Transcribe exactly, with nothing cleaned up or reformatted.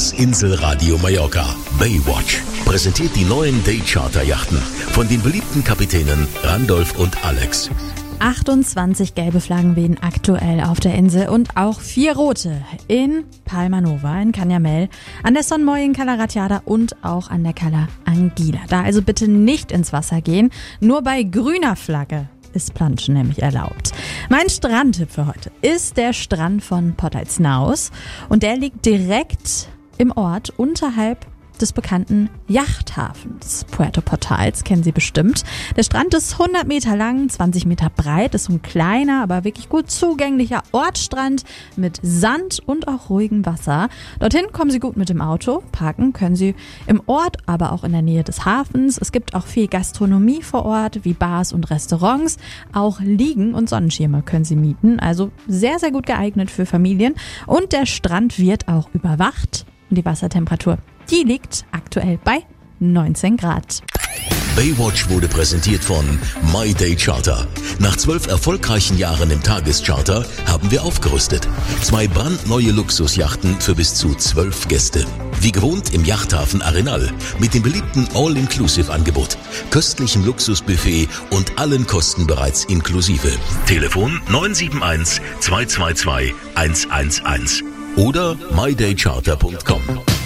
Das Inselradio Mallorca. Baywatch präsentiert die neuen Daycharter-Yachten von den beliebten Kapitänen Randolph und Alex. achtundzwanzig gelbe Flaggen wehen aktuell auf der Insel und auch vier rote in Palma Nova, in Canyamel, an der Son Moy in Cala Ratjada und auch an der Cala Anguila. Da also bitte nicht ins Wasser gehen, nur bei grüner Flagge ist Planschen nämlich erlaubt. Mein Strandtipp für heute ist der Strand von Portaitsnaus und der liegt direkt im Ort unterhalb des bekannten Yachthafens Puerto Portals, kennen Sie bestimmt. Der Strand ist hundert Meter lang, zwanzig Meter breit, ist ein kleiner, aber wirklich gut zugänglicher Ortsstrand mit Sand und auch ruhigem Wasser. Dorthin kommen Sie gut mit dem Auto, parken können Sie im Ort, aber auch in der Nähe des Hafens. Es gibt auch viel Gastronomie vor Ort, wie Bars und Restaurants. Auch Liegen und Sonnenschirme können Sie mieten, also sehr, sehr gut geeignet für Familien. Und der Strand wird auch überwacht. Die Wassertemperatur, die liegt aktuell bei neunzehn Grad. Baywatch wurde präsentiert von My Day Charter. Nach zwölf erfolgreichen Jahren im Tagescharter haben wir aufgerüstet. Zwei brandneue Luxusjachten für bis zu zwölf Gäste. Wie gewohnt im Yachthafen Arenal mit dem beliebten All-Inclusive-Angebot, köstlichem Luxusbuffet und allen Kosten bereits inklusive. Telefon neun sieben eins zwei zwei zwei eins eins eins oder my day charter punkt com.